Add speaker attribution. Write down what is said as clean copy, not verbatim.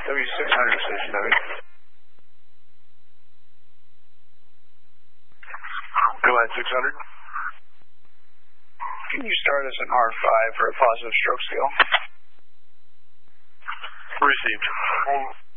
Speaker 1: W600 station, W. Go ahead, 600. Can you start us an R5 for a positive stroke scale?
Speaker 2: Received.